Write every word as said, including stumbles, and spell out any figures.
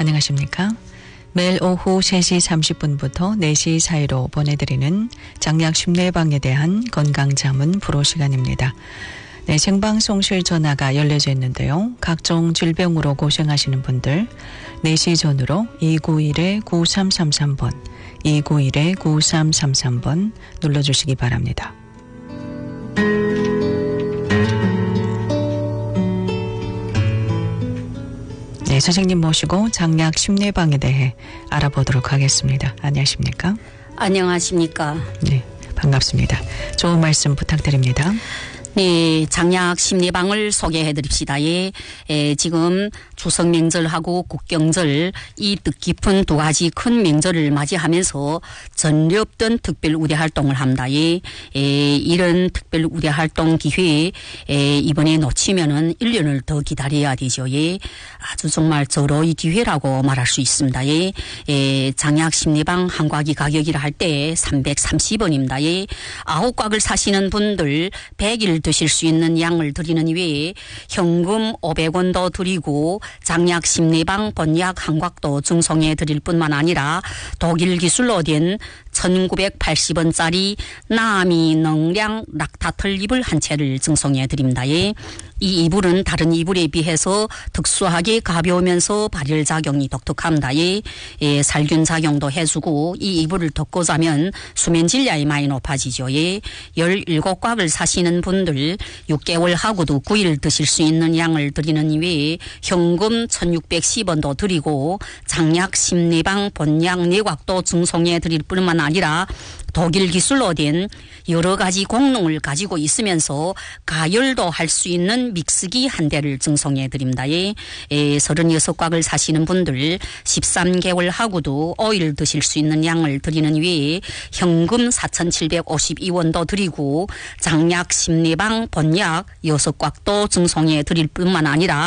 안녕하십니까? 매일 오후 세 시 삼십 분부터 네 시 사이로 보내드리는 장약 심내방에 대한 건강자문 프로 시간입니다. 네, 생방송실 전화가 열려져 있는데요. 각종 질병으로 고생하시는 분들 네 시 전후로 이구일 구삼삼삼 번, 이구일 구삼삼삼 번 눌러주시기 바랍니다. 네, 선생님 모시고 장약 심내방에 대해 알아보도록 하겠습니다. 안녕하십니까? 안녕하십니까? 네, 반갑습니다. 좋은 말씀 부탁드립니다. 네, 장약 심내방을 소개해 드립시다. 예, 에, 지금 추석 명절하고 국경절 이 뜻깊은 두 가지 큰 명절을 맞이하면서 전례없던 특별 우대 활동을 합니다. 예, 에, 이런 특별 우대 활동 기회에 에, 이번에 놓치면은 일 년을 더 기다려야 되죠. 예, 아주 정말 절호의 기회라고 말할 수 있습니다. 예, 에, 장약 심내방 한 곽이 가격이라 할 때 삼백삼십 원입니다. 예, 아홉 곽을 사시는 분들 백 일 드실 수 있는 양을 드리는 외에 현금 오백 원도 드리고 장약 심내방 본약 한 곽도 증송해 드릴 뿐만 아니라 독일 기술로 된 천구백팔십 원짜리 나미 능량 락타틀 이불 한 채를 증송해 드립니다. 예. 이 이불은 다른 이불에 비해서 특수하게 가벼우면서 발열 작용이 독특합니다. 예. 예, 살균 작용도 해주고 이 이불을 덮고 자면 수면 질량이 많이 높아지죠. 예. 열일곱 곽을 사시는 분들 육 개월 하고도 구 일 드실 수 있는 양을 드리는 외에 현금 천육백십 원도 드리고 장약 심내방 본약 네 곽도 증송해 드릴 뿐만 아니라 독일 기술로 된 여러 가지功能을 가지고 있으면서 가열도 할 수 있는 믹스기 한 대를 증송해 드립니다. 예, 예, 서른여섯 곽을 사시는 분들 십삼 개월 하고도 오 일 드실 수 있는 양을 드리는 외에 현금 사천칠백오십이 원도 드리고 장약 심내방 본약 여섯 곽도 증송해 드릴 뿐만 아니라